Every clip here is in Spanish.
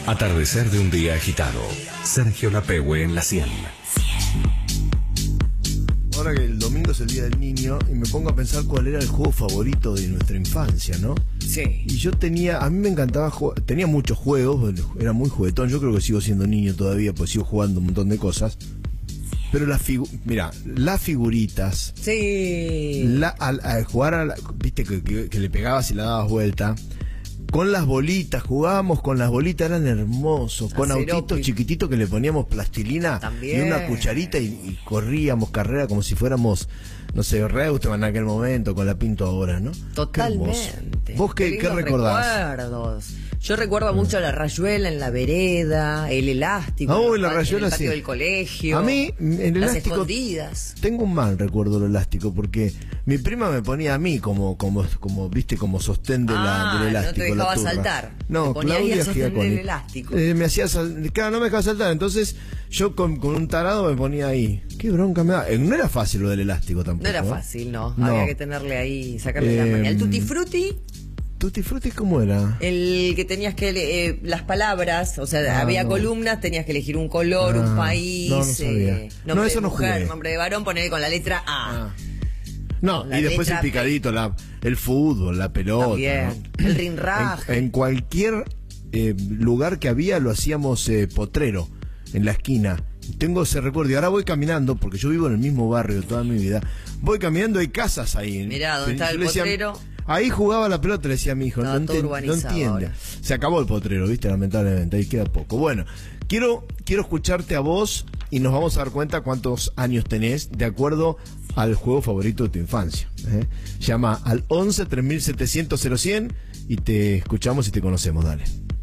Atardecer de un día agitado. Sergio Lapehue en la 100. Ahora que el domingo es el Día del Niño y me pongo a pensar cuál era el juego favorito de nuestra infancia, ¿no? Sí. Y yo a mí me encantaba jugar, tenía muchos juegos, era muy juguetón, yo creo que sigo siendo niño todavía, pues sigo jugando un montón de cosas. Pero las figuritas. Sí. Al jugar viste que le pegabas y la dabas vuelta. Con las bolitas, jugábamos con las bolitas, eran hermosos. Con autitos chiquititos que le poníamos plastilina también. Y una cucharita y corríamos carrera como si fuéramos, no sé, Reutemann en aquel momento, con la Pinto ahora, ¿no? Totalmente. ¿Vos qué recordás? Recuerdos. Yo recuerdo mucho la rayuela en la vereda, el elástico, la rayuela, en el patio sí. del colegio. A mí, en el las elástico, escondidas. tengo un mal recuerdo del elástico, porque mi prima me ponía a mí como viste, como sostén del elástico. No te dejaba saltar. No, te ponía ahí Claudia a sostener el elástico. me hacía claro, no me dejaba saltar, entonces yo con un tarado me ponía ahí. Qué bronca me da. No era fácil lo del elástico tampoco. No era fácil, no. Había que tenerle ahí, sacarle la maña. El Tutti Frutti. ¿Tutti Frutti cómo era? El que tenías que las palabras, o sea, había columnas, tenías que elegir un color, un país, no sabía. nombre eso de no mujer, jugué. nombre de varón, poner con la letra A. No, la y después el letra picadito, el fútbol, la pelota. También. ¿no? El rinraje. En cualquier lugar que había lo hacíamos potrero, en la esquina. Tengo ese recuerdo y ahora voy caminando, porque yo vivo en el mismo barrio toda mi vida. Voy caminando, hay casas ahí. Mirá, ¿dónde está el potrero? Ahí jugaba la pelota, le decía a mi hijo. No urbanizado entiende. ahora. Se acabó el potrero, viste, lamentablemente, ahí queda poco. Bueno, quiero escucharte a vos y nos vamos a dar cuenta cuántos años tenés de acuerdo al juego favorito de tu infancia. Llama al 11 3700 0100 y te escuchamos y te conocemos, dale.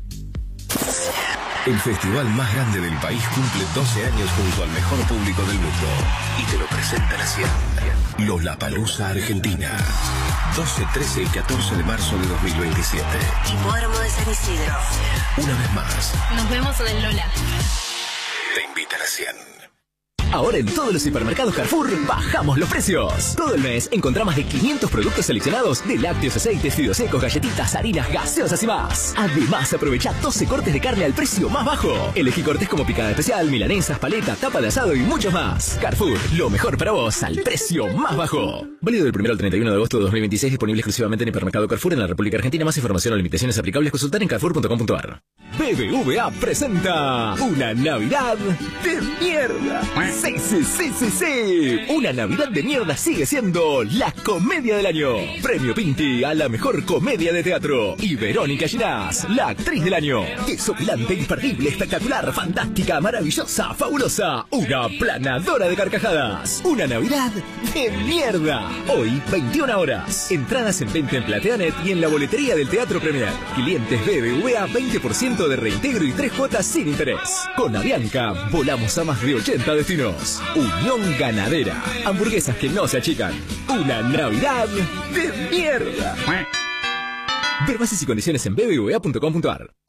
El festival más grande del país cumple 12 años junto al mejor público del mundo y te lo presenta la 100. Lollapalooza Argentina. 12, 13 y 14 de marzo de 2027. Hipódromo de San Isidro. Una vez más. Nos vemos en el Lola. Te invita a la 100. Ahora en todos los hipermercados Carrefour bajamos los precios. Todo el mes encontrá más de 500 productos seleccionados de lácteos, aceites, fideos secos, galletitas, harinas, gaseosas y más. Además, aprovecha 12 cortes de carne al precio más bajo. Elegí cortes como picada especial, milanesas, paleta, tapa de asado y muchos más. Carrefour, lo mejor para vos al precio más bajo. Válido del 1 al 31 de agosto de 2026, disponible exclusivamente en hipermercado Carrefour en la República Argentina. Más información o limitaciones aplicables consultar en carrefour.com.ar. BBVA presenta una Navidad de mierda. Sí. Una Navidad de mierda sigue siendo la comedia del año. Premio Pinti a la mejor comedia de teatro. Y Verónica Ginás, la actriz del año. Desopilante, imperdible, espectacular, fantástica, maravillosa, fabulosa. Una planadora de carcajadas. Una Navidad de mierda. Hoy, 21 horas. Entradas en venta en Plateanet y en la boletería del Teatro Premier. Clientes BBVA, 20% de reintegro y 3 cuotas sin interés. Con Avianca, volamos a más de 80 destinos. Unión Ganadera. Hamburguesas que no se achican. Una Navidad de mierda. Ver bases y condiciones en bbva.com.ar.